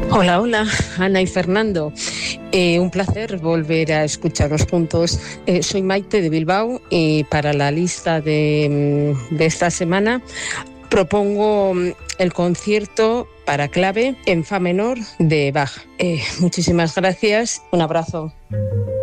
Hola, hola, Ana y Fernando. Un placer volver a escucharos juntos. Soy Maite de Bilbao y para la lista de esta semana propongo el concierto para clave en fa menor de Bach. Muchísimas gracias. Un abrazo.